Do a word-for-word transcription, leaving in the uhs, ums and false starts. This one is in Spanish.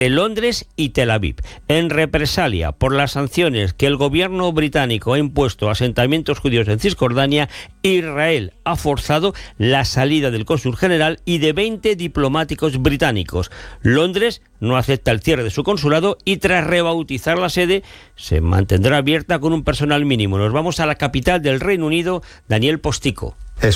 de Londres y Tel Aviv. En represalia por las sanciones que el gobierno británico ha impuesto a asentamientos judíos en Cisjordania, Israel ha forzado la salida del cónsul general y de veinte diplomáticos británicos. Londres no acepta el cierre de su consulado y tras rebautizar la sede se mantendrá abierta con un personal mínimo. Nos vamos a la capital del Reino Unido, Daniel Postico.